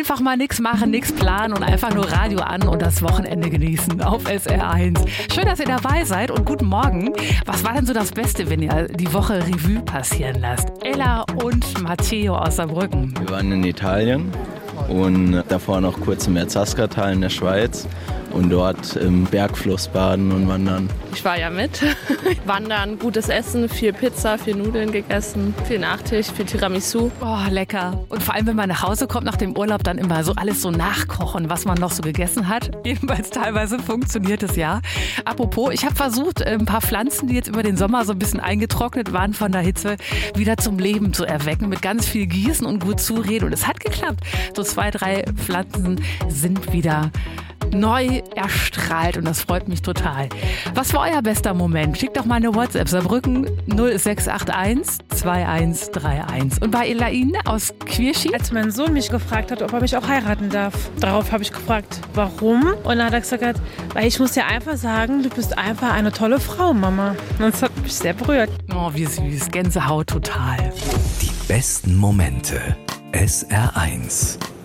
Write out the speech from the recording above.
Einfach mal nichts machen, nichts planen und einfach nur Radio an und das Wochenende genießen auf SR1. Schön, dass ihr dabei seid und guten Morgen. Was war denn so das Beste, wenn ihr die Woche Revue passieren lasst? Ella und Matteo aus Saarbrücken. Wir waren in Italien und davor noch kurz im Erzaskertal in der Schweiz und dort im Bergfluss baden und wandern. Ich war ja mit. Wandern, gutes Essen, viel Pizza, viel Nudeln gegessen, viel Nachtisch, viel Tiramisu. Oh, lecker. Und vor allem, wenn man nach Hause kommt nach dem Urlaub, dann immer so alles so nachkochen, was man noch so gegessen hat. Jedenfalls teilweise funktioniert es ja. Apropos, ich habe versucht, ein paar Pflanzen, die jetzt über den Sommer so ein bisschen eingetrocknet waren von der Hitze, wieder zum Leben zu erwecken. Mit ganz viel Gießen und gut zureden. Und es hat geklappt. So 2, 3 Pflanzen sind wieder neu erstrahlt und das freut mich total. Was war euer bester Moment? Schickt doch mal eine WhatsApp. Saarbrücken 0681 2131. Und bei Elaine aus Quierschi? Als mein Sohn mich gefragt hat, ob er mich auch heiraten darf. Darauf habe ich gefragt, warum? Und dann hat er gesagt, weil ich muss dir einfach sagen, du bist einfach eine tolle Frau, Mama. Und das hat mich sehr berührt. Oh, wie süß. Gänsehaut total. Die besten Momente. SR1.